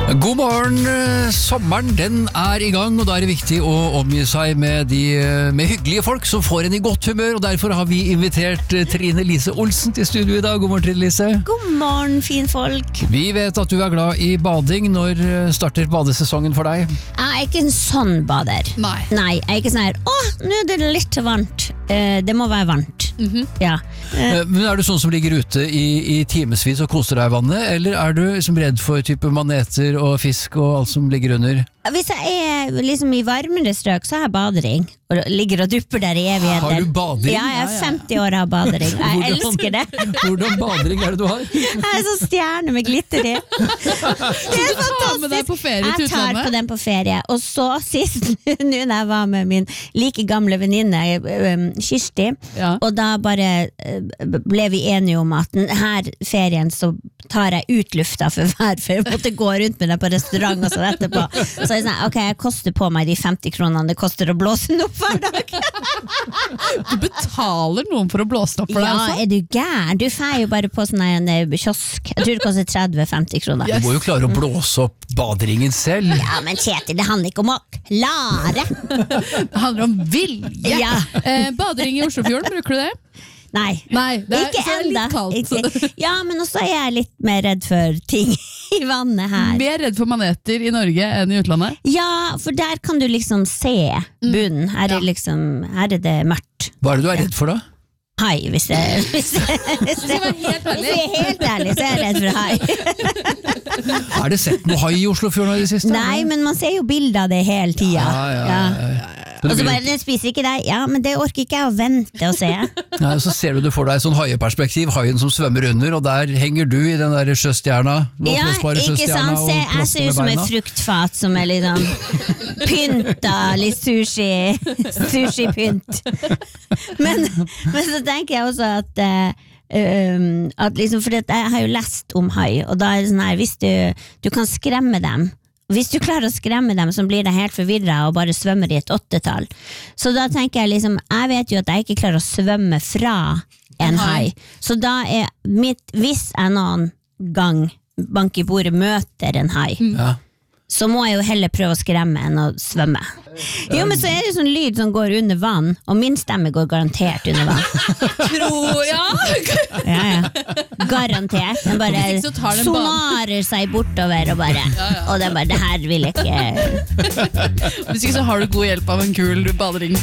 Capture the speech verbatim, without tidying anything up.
God morgen, sommeren den er i gang, og da er det viktig å omgi seg med, de, med hyggelige folk som får en i godt humør, og derfor har vi invitert Trine Lise Olsen til studio i dag. God morgen, Trine Lise. God morgen, fin folk. Vi vet at du er glad i bading. Når starter badesesongen for deg? Jeg er ikke en sånn bader. Nei. Nei, jeg er ikke sånn her, åh, nå er det litt varmt. Eh, det må være varmt. Mm-hmm. Ja. Eh, Men er du sånn som ligger ute i, i timesvis og koser deg i vannet, eller er du liksom redd for type maneter og fisk og alt som ligger under? Hvis jeg er liksom i varmere strøk, så har jeg badering. Og ligger og dupper der i evigheter. Har du badering? Ja, jeg er femti år og har badering. Jeg Hvordan- elsker det. Hvordan badering er det du har? Jeg er så stjerne med glitter i. Det er Ta med deg på ferie til Jeg tar utlandet. på den på ferie. Og så sist, nå når jeg var med min like gamle venninne, um, Kirsti, Ja. og da bare uh, ble vi enige om at denne ferien så tar jeg ut lufta for hver, for jeg måtte gå rundt med det på restaurant og sånn etterpå. Så jeg sa, ok, jeg koster på meg de femti kronene det koster å blåse den opp hver dag. Du betaler noen for å blåse den opp for deg Ja, også? er du gæren? Du får jo bare på sånn en eh, kiosk. Jeg tror det koster tretti til femti kroner. Du må jo klare å blåse opp baderingen selv. Ja, men Kjetil, det handler ikke om å klare. Det handler om vilje. Ja. Eh, badering i Oslofjorden, bruker du det? Nei, Nei, det er, ikke så er det enda. litt kaldt. Ikke. Ja, men også er jeg litt mer redd for ting i vannet her. Mer redd for maneter i Norge enn i utlandet? Ja, for der kan du liksom se bunnen. Her er, Ja. liksom, her er det mørkt. Hva er det du er redd for da? Hai, hvis jeg, hvis jeg, hvis Skal jeg, være helt hvis jeg er helt ærlig, så er jeg redd for hai. Er det sett noe hai i Oslofjorden i det siste? Nei, men man ser jo bilder av det hele tida. Ja, ja, ja, ja. Og så bare, den spiser ikke deg. Ja, men det orker ikke jeg å vente og se. Ja, så ser du du får deg sånn haieperspektiv, haien som svømmer under, og der henger du i den der sjøstjerna. den Ja, oppblåsbare ikke sjøstjerna, sant? Se, og jeg plaster ser ut med som et beina. fruktfat som er litt sånn pynta, litt sushi, sushi-pynt. Men, men så tenker jeg også at, eh, um, at liksom, for jeg har jo lest om hai, og da er det sånn her, hvis du, du kan skremme dem, hvis du klarer å skremme dem, så blir de helt forvirret og bare svømmer i et åttetall. Så da tenker jeg liksom, jeg vet jo at jeg ikke klarer å svømme fra en hai. Så da er mitt, hvis jeg noen gang bank i bordet møter en hai, Ja. så må jeg jo heller prøve å skremme enn å svømme. Jo, men så er det sånn lyd som går under vann, og min stemme går garantert under vann. Tro, ja! Ja, ja. Garantert. Den bare Hvis ikke så tar den banen. sonarer seg bortover, og bare, og den bare, det her vil jeg ikke. Hvis ikke så har du god hjelp av en kul badering.